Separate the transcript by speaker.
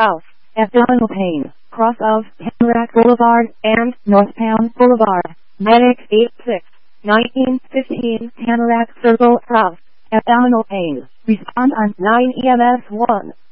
Speaker 1: South, abdominal pain, cross of Tamarack Boulevard and Northtown Boulevard. Medic 86-1915 Tamarack Circle South, abdominal pain. Respond on 9 EMS 1.